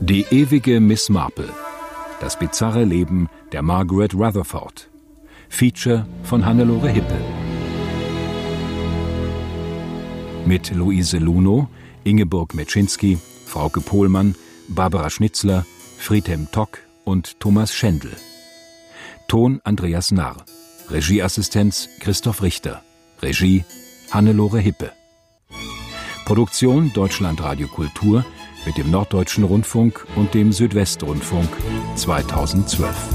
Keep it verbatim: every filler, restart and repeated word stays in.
Die ewige Miss Marple. Das bizarre Leben der Margaret Rutherford. Feature von Hannelore Hippe. Mit Luise Lunow, Ingeborg Meczynski, Frauke Pohlmann, Barbara Schnitzler, Friedhelm Tock und Thomas Schendl. Ton Andreas Narr. Regieassistenz Christoph Richter. Regie Hannelore Hippe. Produktion Deutschlandradio Kultur mit dem Norddeutschen Rundfunk und dem Südwestrundfunk zweitausendzwölf.